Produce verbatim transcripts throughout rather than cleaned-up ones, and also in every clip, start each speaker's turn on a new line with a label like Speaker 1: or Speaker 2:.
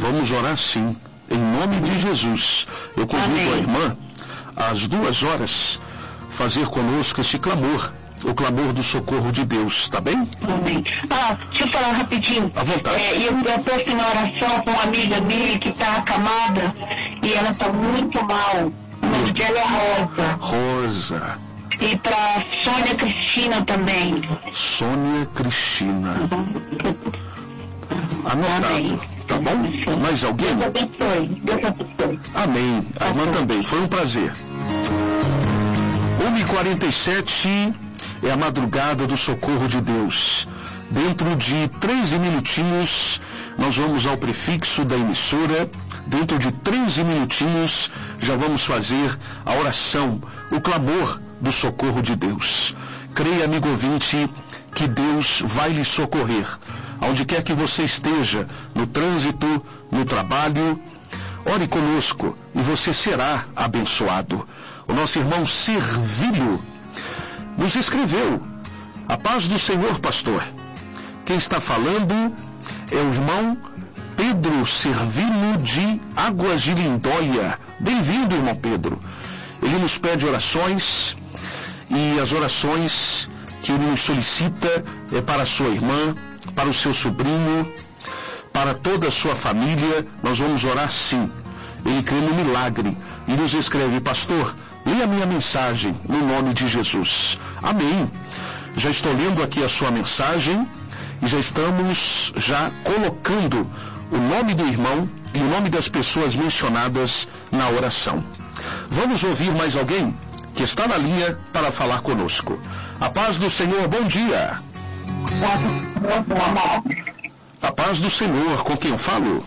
Speaker 1: Vamos orar sim, em nome de Jesus. Eu convido Amém. A irmã, às duas horas, fazer conosco este clamor, o clamor do socorro de Deus, tá bem?
Speaker 2: Amém. Ah, deixa eu falar rapidinho.
Speaker 1: À vontade.
Speaker 2: É, eu estou em oração com uma amiga dele que está acamada e ela está muito mal. O nome dela é Rosa.
Speaker 1: Rosa.
Speaker 2: E para Sônia Cristina também.
Speaker 1: Sônia Cristina. Anotado. Amém. Tá bom? Mais alguém?
Speaker 2: Deus abençoe. Deus abençoe.
Speaker 1: Amém. A irmã também. Foi um prazer. uma e quarenta e sete é a madrugada do socorro de Deus. Dentro de treze minutinhos, nós vamos ao prefixo da emissora. Dentro de treze minutinhos, já vamos fazer a oração, o clamor do socorro de Deus. Creia, amigo ouvinte, que Deus vai lhe socorrer. Aonde quer que você esteja, no trânsito, no trabalho, ore conosco e você será abençoado. O nosso irmão Servilho nos escreveu: a paz do Senhor, pastor. Quem está falando é o irmão Pedro Servilho de Águas de Lindóia. Bem-vindo, irmão Pedro. Ele nos pede orações e as orações que ele nos solicita é para a sua irmã, para o seu sobrinho, para toda a sua família. Nós vamos orar sim. Ele crê no milagre e nos escreve: pastor, leia a minha mensagem no nome de Jesus. Amém. Já estou lendo aqui a sua mensagem e já estamos já colocando o nome do irmão e o nome das pessoas mencionadas na oração. Vamos ouvir mais alguém que está na linha para falar conosco. A paz do Senhor, bom dia. A paz do Senhor, com quem eu falo?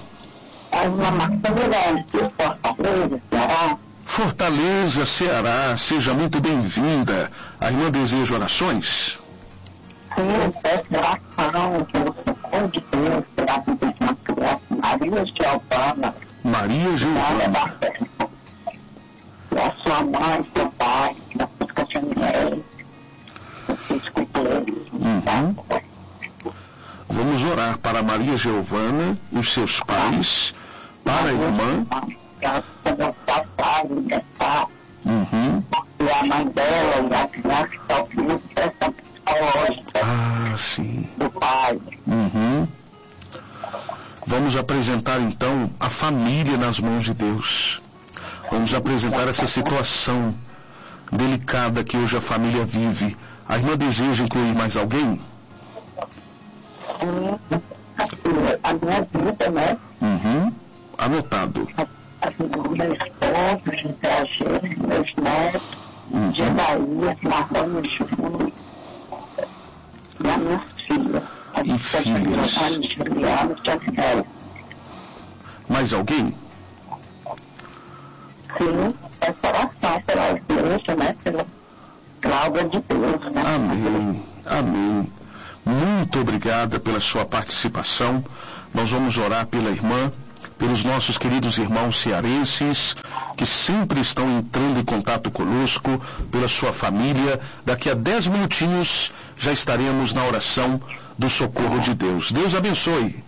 Speaker 1: Fortaleza, Ceará, seja muito bem-vinda. A irmã deseja orações?
Speaker 2: Sim, eu peço oração, que o socorro de Deus será feito na criança Maria Giovana.
Speaker 1: Maria Giovana.
Speaker 2: E a sua mãe, seu pai, na busca de mulheres, você escuta eles.
Speaker 1: Uhum. Vamos orar para Maria Giovana, os seus pais, para a irmã. Uhum.
Speaker 2: E a mãe dela e a criança que está ouvindo essa psicológica.
Speaker 1: Ah, sim.
Speaker 2: Do pai.
Speaker 1: Uhum. Vamos apresentar então a família nas mãos de Deus. Vamos apresentar essa situação delicada que hoje a família vive. A irmã deseja incluir mais alguém?
Speaker 2: Sim. A minha vida, né?
Speaker 1: Uhum. Anotado.
Speaker 2: Meu esposo, José Gênesis, meus netos,
Speaker 1: Uhum.
Speaker 2: Gedaías, Marrone, Júnior, e a minha filha.
Speaker 1: E filhas.
Speaker 2: Juliana, José.
Speaker 1: Mais alguém?
Speaker 2: Sim, essa oração pela igreja, né? Pela, pela obra de Deus, né?
Speaker 1: Amém. Amém. Muito obrigada pela sua participação. Nós vamos orar pela irmã, pelos nossos queridos irmãos cearenses, que sempre estão entrando em contato conosco, pela sua família. Daqui a dez minutinhos já estaremos na oração do socorro de Deus. Deus abençoe.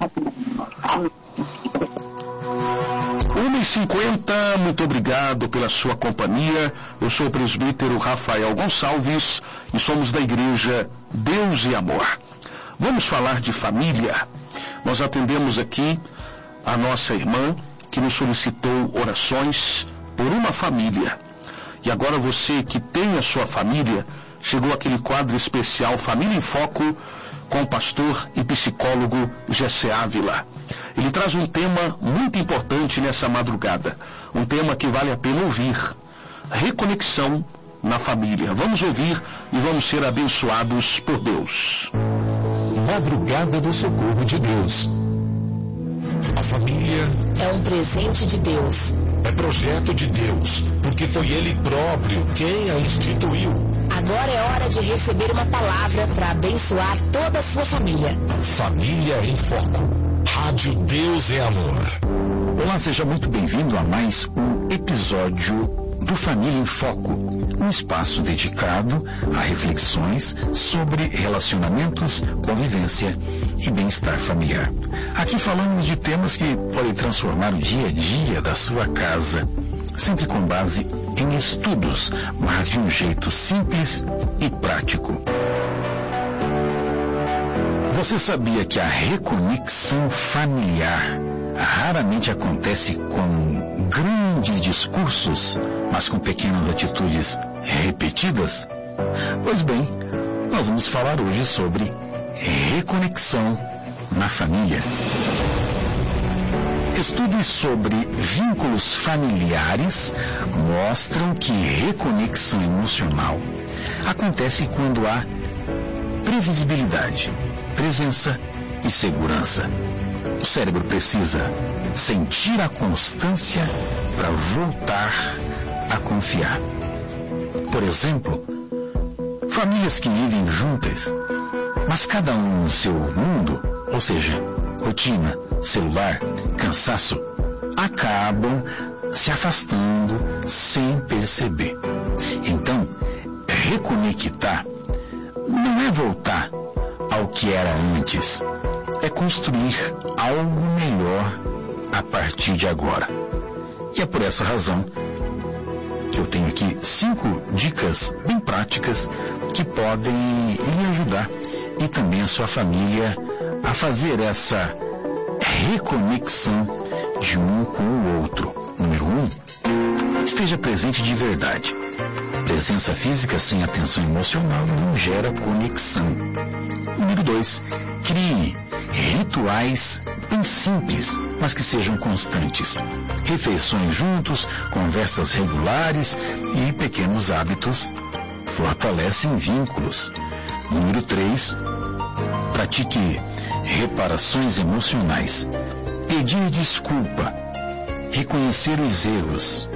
Speaker 1: uma e cinquenta, muito obrigado pela sua companhia. Eu sou o presbítero Rafael Gonçalves e somos da igreja Deus e Amor. Vamos falar de família. Nós atendemos aqui a nossa irmã que nos solicitou orações por uma família. E agora você que tem a sua família, chegou aquele quadro especial Família em Foco com o pastor e psicólogo Gessé Ávila. Ele traz um tema muito importante nessa madrugada, um tema que vale a pena ouvir: reconexão na família. Vamos ouvir e vamos ser abençoados por Deus.
Speaker 3: Madrugada do Socorro de Deus. A família
Speaker 4: é um presente de Deus.
Speaker 3: É projeto de Deus, porque foi Ele próprio quem a instituiu.
Speaker 4: Agora é hora de receber uma palavra para abençoar toda a sua família.
Speaker 3: Família em Foco. Rádio Deus é Amor.
Speaker 5: Olá, seja muito bem-vindo a mais um episódio do Família em Foco, um espaço dedicado a reflexões sobre relacionamentos, convivência e bem-estar familiar. Aqui falamos de temas que podem transformar o dia a dia da sua casa, sempre com base em estudos, mas de um jeito simples e prático. Você sabia que a reconexão familiar raramente acontece com grandes discursos, mas com pequenas atitudes repetidas? Pois bem, nós vamos falar hoje sobre reconexão na família. Estudos sobre vínculos familiares mostram que reconexão emocional acontece quando há previsibilidade, presença e segurança. O cérebro precisa sentir a constância para voltar a confiar. Por exemplo, famílias que vivem juntas, mas cada um no seu mundo, ou seja, rotina, celular, cansaço, acabam se afastando sem perceber. Então, reconectar não é voltar ao que era antes, é construir algo melhor a partir de agora. E é por essa razão que eu tenho aqui cinco dicas bem práticas que podem lhe ajudar e também a sua família a fazer essa reconexão de um com o outro. Número um, esteja presente de verdade. Presença física sem atenção emocional não gera conexão. Número dois, crie rituais bem simples, mas que sejam constantes. Refeições juntos, conversas regulares e pequenos hábitos fortalecem vínculos. Número três, pratique reparações emocionais. Pedir desculpa, reconhecer os erros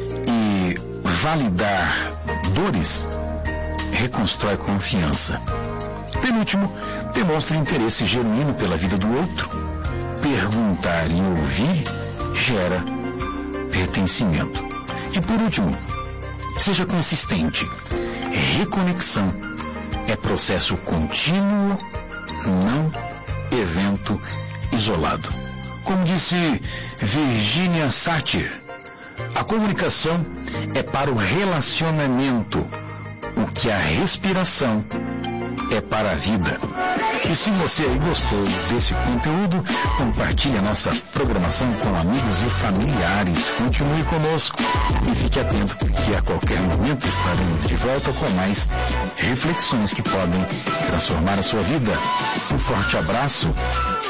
Speaker 5: e validar dores reconstrói confiança. Penúltimo, demonstre interesse genuíno pela vida do outro. Perguntar e ouvir gera pertencimento. E por último, seja consistente. Reconexão é processo contínuo, não evento isolado. Como disse Virginia Satir, a comunicação é para o relacionamento, o que a respiração é para a vida. E se você aí gostou desse conteúdo, compartilhe a nossa programação com amigos e familiares. Continue conosco e fique atento, porque a qualquer momento estaremos de volta com mais reflexões que podem transformar a sua vida. Um forte abraço